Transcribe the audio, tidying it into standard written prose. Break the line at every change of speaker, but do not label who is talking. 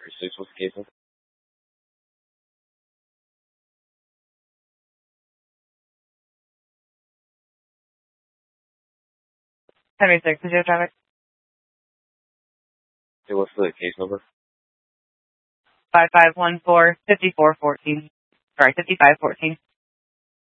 6, what's the case number?
Henry 6, is your traffic?
Okay, what's the case number?
5514-5414. Sorry, 5514.